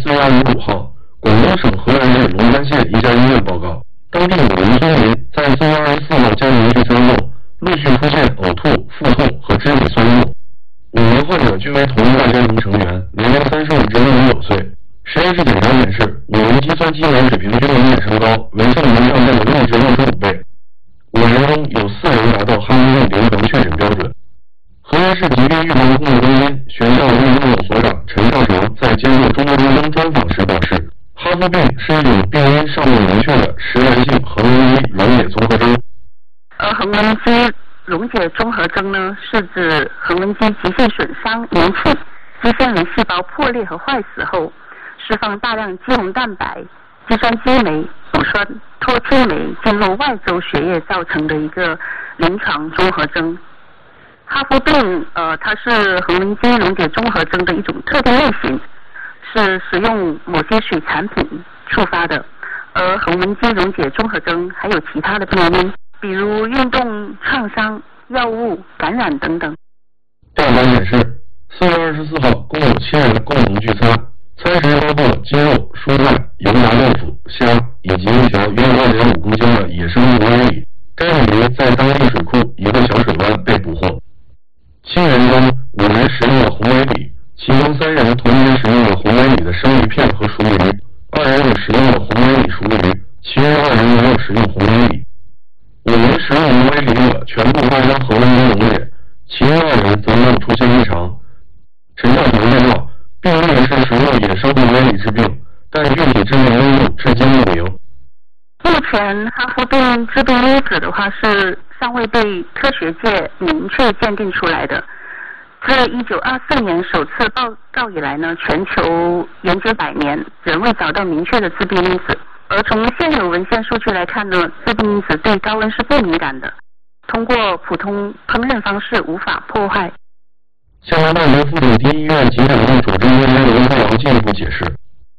4月25号，广东省河南市龙山县一家医院报告，当地5名村民在4月24号家庭聚餐后，陆续出现呕吐、腹痛和肢体酸痛。5名患者均为同一大家庭成员，年龄35至69岁。实验室检查显示，5人肌酸基酶水平均明显升高，为正常状态的6至65倍。5人中有4人达到哈佛病临床确诊标准。河南市疾病预防控制中心学校运动所长陈少成在接受中国之声专访时表示，哈佛病是一种病因尚未明确的实源性横纹肌溶解综合征。 横纹肌溶解综合征呢，是指横纹肌急性损伤引起肌纤维细胞破裂和坏死后，释放大量肌红蛋白、肌酸基酶、乳酸脱氢酶进入外周血液造成的一个临床综合征。哈佛病它是横纹肌溶解综合征的一种特定类型，是使用某些水产品触发的。而横纹肌溶解综合征还有其他的病因，比如运动创伤、药物感染等等。 调查显示，4月24号共有7人共同聚餐，餐食包括鸡肉、蔬菜、油炸豆腐、虾以及一条约2.5公斤的野生红尾鲤。该鲤鱼在当地水库一个小水湾被捕获。7人中5人食用了红尾鲤，其中3人同时食用了红尾鲤的生鱼片和熟鱼，2人只食用了红尾鲤熟鱼，其余2人没有食用红尾鲤。5名食用红尾鲤者全部发生横纹肌溶解，其余2人则没有出现异常。陈少成介绍，病例是食用野生红尾鲤致病，但具体致病因素至今不明。 目前哈佛病致病因子的话是尚未被科学界明确鉴定出来的。自1924年首次报告以来呢，全球研究100年，仍未找到明确的致病因子。而从现有文献数据来看呢，致病因子对高温是不敏感的，通过普通烹饪方式无法破坏。 加拿大州附属第一医院急诊部主治医生刘克尧进一步解释，